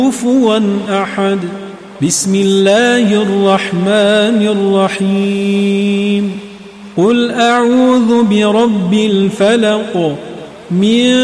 كفوا أحد. بسم الله الرحمن الرحيم. قل أعوذ برب الفلق من